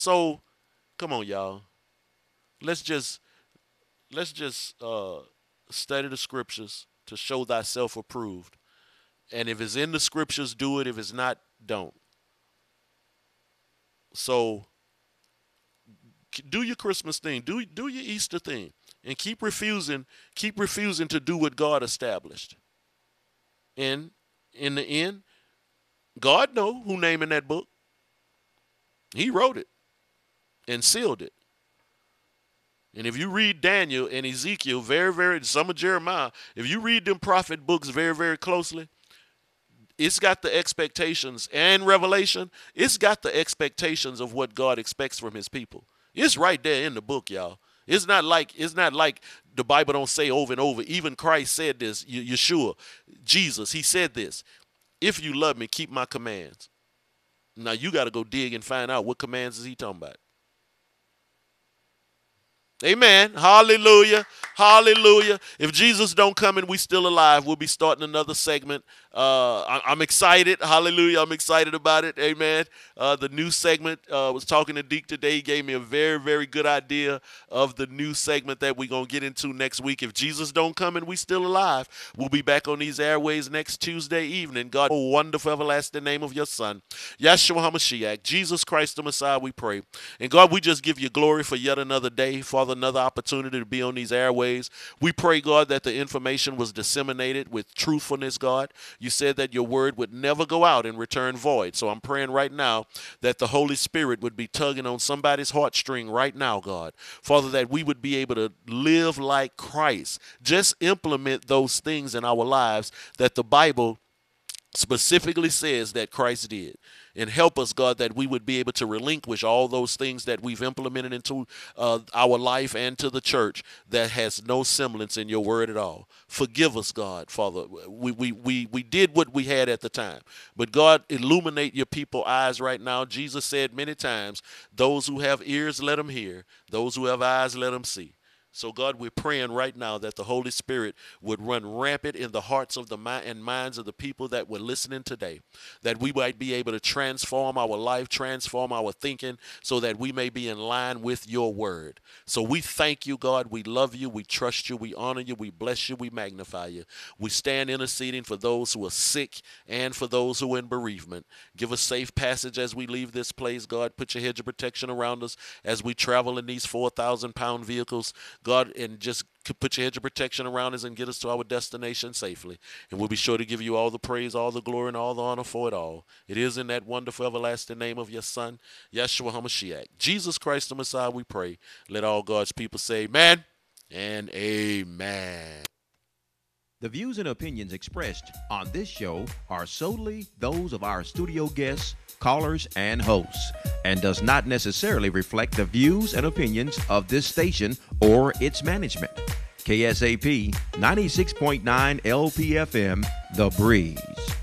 So come on, y'all. Let's just let's just study the scriptures to show thyself approved. And if it's in the scriptures, do it. If it's not, don't. So do your Christmas thing. Do your Easter thing. And keep refusing to do what God established. And in the end, God know who name in that book. He wrote it and sealed it. And if you read Daniel and Ezekiel some of Jeremiah, if you read them prophet books very, very closely, it's got the expectations, and Revelation, it's got the expectations of what God expects from his people. It's right there in the book, y'all. It's not like the Bible don't say over and over. Even Christ said this, Yeshua, Jesus, he said this. If you love me, keep my commands. Now you got to go dig and find out what commands is he talking about. Amen. Hallelujah. Hallelujah. If Jesus don't come and we still alive, we'll be starting another segment. I'm excited. Hallelujah. I'm excited about it. Amen. The new segment, was talking to Deke today. He gave me a very, very good idea of the new segment that we're going to get into next week. If Jesus don't come and we still alive, we'll be back on these airways next Tuesday evening. God, oh, wonderful, everlasting name of your son, Yeshua HaMashiach, Jesus Christ the Messiah, we pray. And God, we just give you glory for yet another day, Father, another opportunity to be on these airways. We pray, God, that the information was disseminated with truthfulness, God. You said that your word would never go out and return void. So I'm praying right now that the Holy Spirit would be tugging on somebody's heartstring right now, God. Father, that we would be able to live like Christ. Just implement those things in our lives that the Bible specifically says that Christ did. And help us, God, that we would be able to relinquish all those things that we've implemented into our life and to the church that has no semblance in your word at all. Forgive us, God, Father. We did what we had at the time. But, God, illuminate your people's eyes right now. Jesus said many times, those who have ears, let them hear. Those who have eyes, let them see. So, God, we're praying right now that the Holy Spirit would run rampant in the hearts of the and minds of the people that were listening today, that we might be able to transform our life, transform our thinking, so that we may be in line with your word. So we thank you, God. We love you. We trust you. We honor you. We bless you. We magnify you. We stand interceding for those who are sick and for those who are in bereavement. Give us safe passage as we leave this place, God. Put your hedge of protection around us as we travel in these 4,000-pound vehicles, God, and just put your hedge of protection around us and get us to our destination safely. And we'll be sure to give you all the praise, all the glory, and all the honor for it all. It is in that wonderful, everlasting name of your Son, Yeshua HaMashiach, Jesus Christ the Messiah, we pray. Let all God's people say amen and amen. The views and opinions expressed on this show are solely those of our studio guests, callers, and hosts, and does not necessarily reflect the views and opinions of this station or its management. KSAP 96.9 LPFM, The Breeze.